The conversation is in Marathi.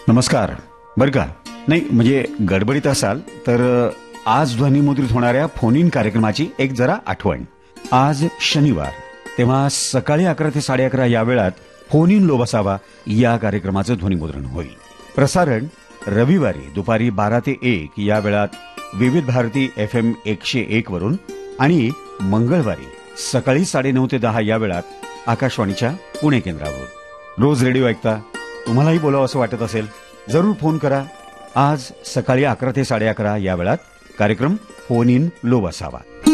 नमस्कार. बरं का, नाही म्हणजे गडबडीत असाल तर आज ध्वनिमुद्रित होणाऱ्या फोन इन कार्यक्रमाची एक जरा आठवण. आज शनिवार, तेव्हा सकाळी 11 ते 11:30 या वेळात फोन इन लो बसावा या कार्यक्रमाचं ध्वनिमुद्रण होईल. प्रसारण रविवारी दुपारी 12 ते 1 या वेळात विविध भारती FM 101 वरून आणि मंगळवारी सकाळी 9:30 ते 10 या वेळात आकाशवाणीच्या पुणे केंद्रावर. रोज रेडिओ ऐकता, तुम्हालाही बोलावं असं वाटत असेल, जरूर फोन करा. आज सकाळी 11 ते 11:30 या वेळात कार्यक्रम फोन इन लो बसावा.